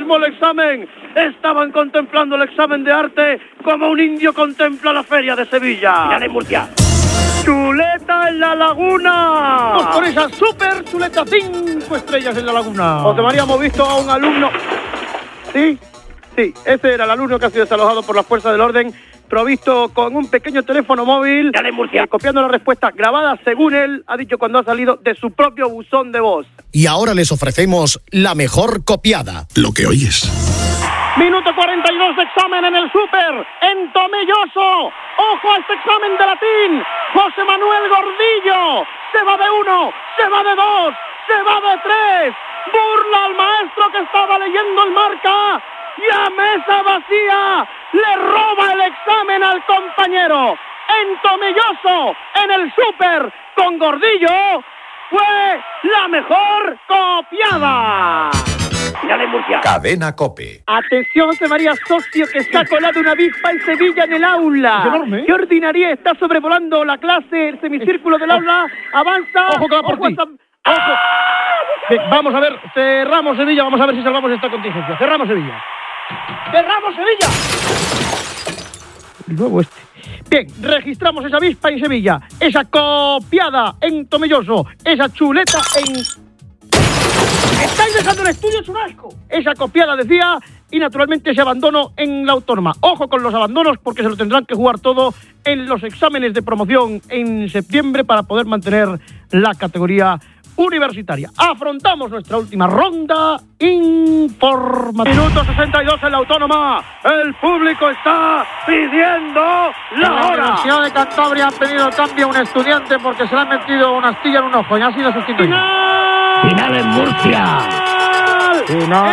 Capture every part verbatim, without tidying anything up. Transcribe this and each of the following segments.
El examen, estaban contemplando el examen de arte como un indio contempla la feria de Sevilla. Ya de Murcia. Chuleta en la laguna. Pues por esa super chuleta, cinco estrellas en la laguna. José María, hemos visto a un alumno. Sí, sí, ese era el alumno que ha sido desalojado por las fuerzas del orden, provisto con un pequeño teléfono móvil. Ya de Murcia. Copiando la respuesta grabada, según él ha dicho cuando ha salido de su propio buzón de voz. Y ahora les ofrecemos la mejor copiada. Lo que oyes. Minuto cuarenta y dos de examen en el súper, en Tomelloso. ¡Ojo a este examen de latín! José Manuel Gordillo. Se va de uno, se va de dos, se va de tres. Burla al maestro que estaba leyendo el marca. Y a mesa vacía le roba el examen al compañero. En Tomelloso, en el súper, con Gordillo, fue la mejor copiada. Ya de Murcia. Cadena COPE. Atención, José María, socio, que se ha colado una avispa en Sevilla en el aula. Es enorme, ¿eh? ¿Qué ordinaria está sobrevolando la clase, el semicírculo del aula? Avanza. Ojo que va por ti. Hasta... Ojo. Bien, vamos a ver, cerramos Sevilla, vamos a ver si salvamos esta contingencia. Cerramos Sevilla. ¡Cerramos Sevilla! El nuevo este. Bien, registramos esa avispa en Sevilla, esa copiada en Tomelloso, esa chuleta en... ¡Estáis dejando el estudio, es un asco! Esa copiada decía, y naturalmente ese abandono en la autónoma. Ojo con los abandonos, porque se lo tendrán que jugar todo en los exámenes de promoción en septiembre para poder mantener la categoría universitaria. Afrontamos nuestra última ronda informativa. Minuto sesenta y dos en la autónoma. El público está pidiendo la en la hora. Universidad de Cantabria han pedido cambio a un estudiante porque se le ha metido una astilla en un ojo y ha sido sustituido. ¡Final! Final en Murcia. Final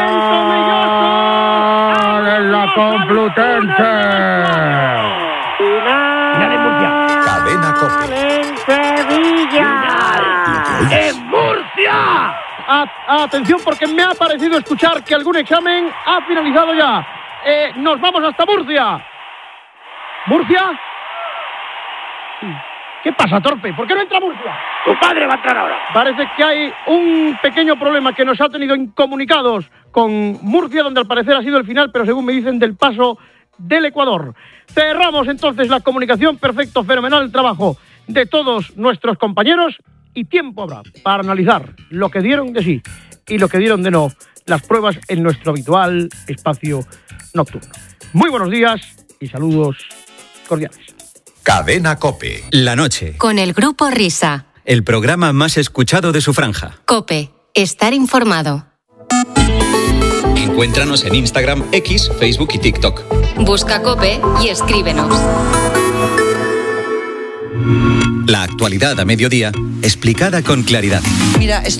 en la Complutense. Final en Murcia. Cadena COPE. En Sevilla. ¡En Murcia! A- atención, porque me ha parecido escuchar que algún examen ha finalizado ya. Eh, nos vamos hasta Murcia. ¿Murcia? ¿Qué pasa, torpe? ¿Por qué no entra Murcia? Tu padre va a entrar ahora. Parece que hay un pequeño problema que nos ha tenido incomunicados con Murcia, donde al parecer ha sido el final, pero según me dicen, del paso del Ecuador. Cerramos entonces la comunicación. Perfecto, fenomenal el trabajo de todos nuestros compañeros. Y tiempo habrá para analizar lo que dieron de sí y lo que dieron de no las pruebas en nuestro habitual espacio nocturno. Muy buenos días y saludos cordiales. Cadena COPE. La noche. Con el Grupo Risa. El programa más escuchado de su franja. COPE. Estar informado. Encuéntranos en Instagram, X, Facebook y TikTok. Busca COPE y escríbenos. La actualidad a mediodía, explicada con claridad. Mira, estoy